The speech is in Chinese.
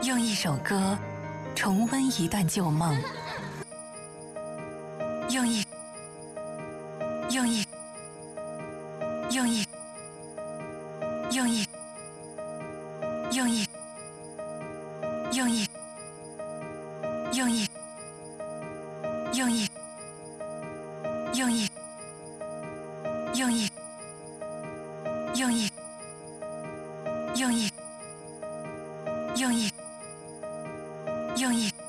用一首歌重温一段旧梦，用一用一用一用一用一用一用一用一用一用一用一用一用一用一